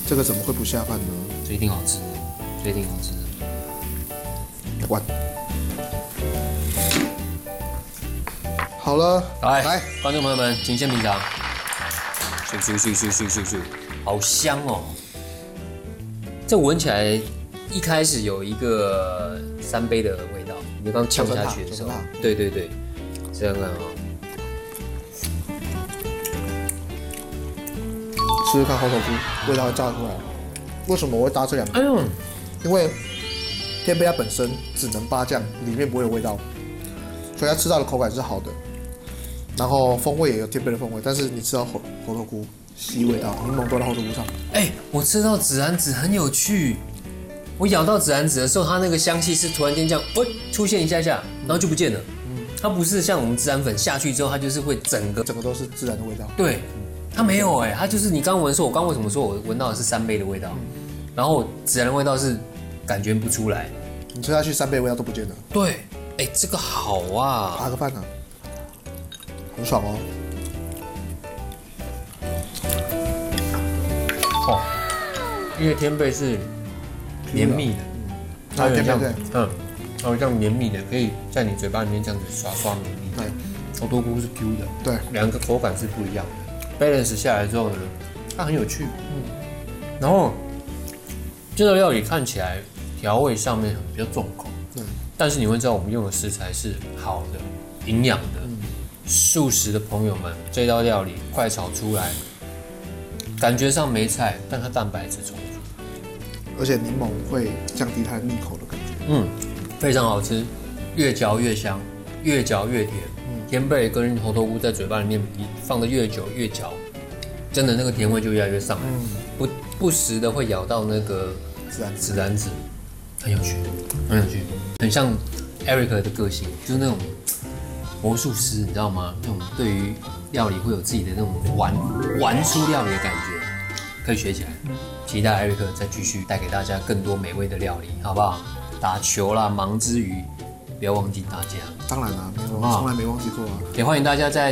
这个怎么会不下饭呢？ 这一定好吃，这一定好吃。 完，好了， 来，观众朋友们，请先品尝。咻，好香哦！这闻起来一开始有一个3杯的味道，你刚呛下去的时候，对，这样看啊。 试试看猴头菇味道会炸出来。为什么我会搭这两个？因为天贝它本身只能8酱，里面不会有味道，所以它吃到的口感是好的。然后风味也有天贝的风味，但是你吃到猴头菇吸味道，柠檬多在猴头菇上。 我吃到孜然籽很有趣。我咬到孜然籽的时候，它那个香气是突然间这样，出现一下，然后就不见了。它不是像我们孜然粉下去之后，它就是会整个都是孜然的味道。 对，它没有它就是你刚闻说，我刚为什么说我闻到的是3杯的味道，然后孜然的味道是感觉不出来。 你吃下去3杯的味道都不见了。 对，这个好啊， 打个饭啊，很爽哦。 因为天贝是绵密的， 它有像它有这样绵密的，可以在你嘴巴里面这样子刷绵密。 对， 猴头菇是 Q 的， 对， 两个口感是不一样的。balance 下来之后呢，它很有趣。然后这个料理看起来调味上面比较重口，但是你会知道我们用的食材是好的、营养的。素食的朋友们，这道料理快炒出来，感觉上没菜，但它蛋白质充足。 而且柠檬会降低它的腻口的感觉。 非常好吃，越嚼越香，越嚼越甜。天贝跟猴头菇在嘴巴里面放的越久越嚼，真的那个甜味就越来越上来。不时的会咬到那个孜然籽，很有趣，很像 Eric 的个性，就是那种魔术师，你知道吗？那种对于料理会有自己的那种玩出料理的感觉，可以学起来。期待 Eric 再继续带给大家更多美味的料理，好不好？打球啦，忙之余不要忘记大家。 当然啦，从来没忘记过啊。 也欢迎大家在